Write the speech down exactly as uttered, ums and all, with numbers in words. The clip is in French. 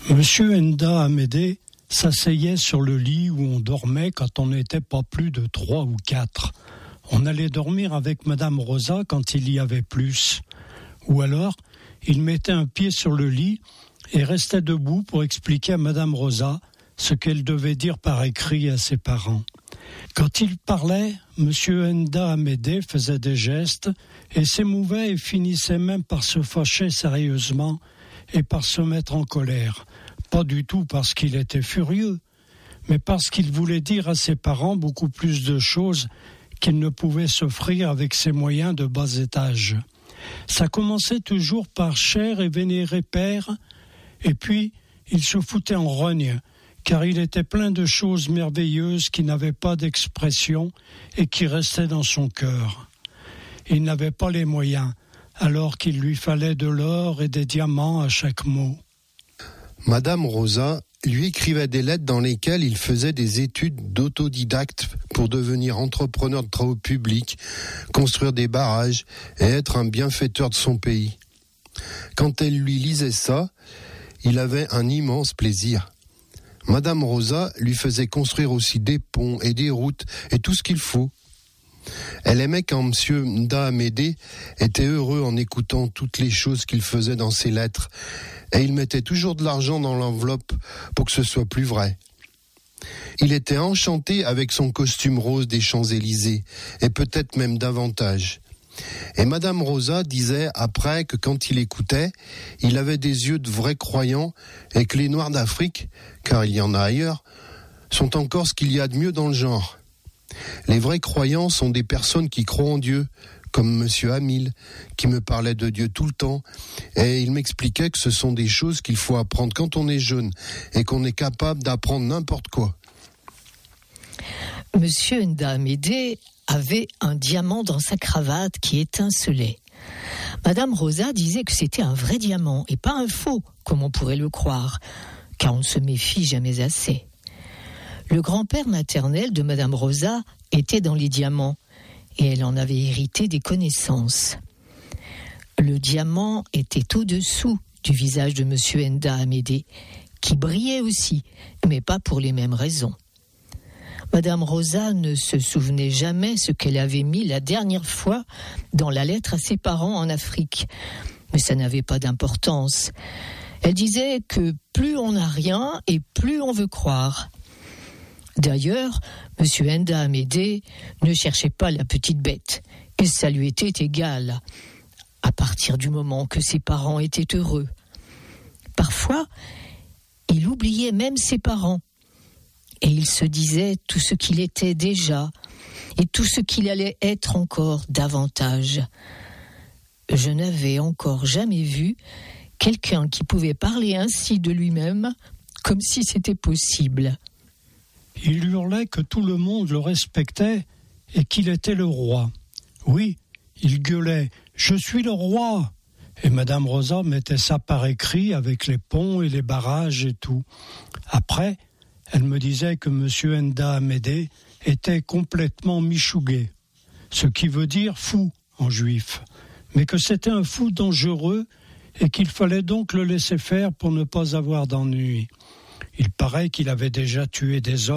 Monsieur Enda Amédée s'asseyait sur le lit où on dormait quand on n'était pas plus de trois ou quatre. On allait dormir avec Madame Rosa quand il y avait plus. Ou alors, il mettait un pied sur le lit et restait debout pour expliquer à Madame Rosa ce qu'elle devait dire par écrit à ses parents. Quand il parlait, Monsieur Enda Amédée faisait des gestes et s'émouvait et finissait même par se fâcher sérieusement et par se mettre en colère. Pas du tout parce qu'il était furieux, mais parce qu'il voulait dire à ses parents beaucoup plus de choses qu'il ne pouvait s'offrir avec ses moyens de bas étage. Ça commençait toujours par « cher et vénéré père », et puis il se foutait en rogne, car il était plein de choses merveilleuses qui n'avaient pas d'expression et qui restaient dans son cœur. Il n'avait pas les moyens, alors qu'il lui fallait de l'or et des diamants à chaque mot. Madame Rosa lui écrivait des lettres dans lesquelles il faisait des études d'autodidacte pour devenir entrepreneur de travaux publics, construire des barrages et être un bienfaiteur de son pays. Quand elle lui lisait ça, il avait un immense plaisir. Madame Rosa lui faisait construire aussi des ponts et des routes et tout ce qu'il faut. Elle aimait quand Monsieur Enda Amédée était heureux en écoutant toutes les choses qu'il faisait dans ses lettres, et il mettait toujours de l'argent dans l'enveloppe pour que ce soit plus vrai. Il était enchanté avec son costume rose des Champs-Élysées, et peut-être même davantage. Et Madame Rosa disait après que quand il écoutait, il avait des yeux de vrai croyant et que les Noirs d'Afrique, car il y en a ailleurs, sont encore ce qu'il y a de mieux dans le genre. Les vrais croyants sont des personnes qui croient en Dieu, comme Monsieur Hamil, qui me parlait de Dieu tout le temps, et il m'expliquait que ce sont des choses qu'il faut apprendre quand on est jeune, et qu'on est capable d'apprendre n'importe quoi. Monsieur Enda Amédée avait un diamant dans sa cravate qui étincelait. Madame Rosa disait que c'était un vrai diamant, et pas un faux, comme on pourrait le croire, car on ne se méfie jamais assez. Le grand-père maternel de Madame Rosa était dans les diamants et elle en avait hérité des connaissances. Le diamant était au-dessous du visage de Monsieur Enda Amédée, qui brillait aussi, mais pas pour les mêmes raisons. Madame Rosa ne se souvenait jamais ce qu'elle avait mis la dernière fois dans la lettre à ses parents en Afrique, mais ça n'avait pas d'importance. Elle disait que plus on n'a rien et plus on veut croire. D'ailleurs, Monsieur Enda Amédée ne cherchait pas la petite bête, et ça lui était égal, à partir du moment que ses parents étaient heureux. Parfois, il oubliait même ses parents, et il se disait tout ce qu'il était déjà, et tout ce qu'il allait être encore davantage. Je n'avais encore jamais vu quelqu'un qui pouvait parler ainsi de lui-même, comme si c'était possible. Il hurlait que tout le monde le respectait et qu'il était le roi. Oui, il gueulait « Je suis le roi !» Et Madame Rosa mettait ça par écrit avec les ponts et les barrages et tout. Après, elle me disait que Monsieur Enda Amédée était complètement michougué, ce qui veut dire fou en juif, mais que c'était un fou dangereux et qu'il fallait donc le laisser faire pour ne pas avoir d'ennui. Il paraît qu'il avait déjà tué des hommes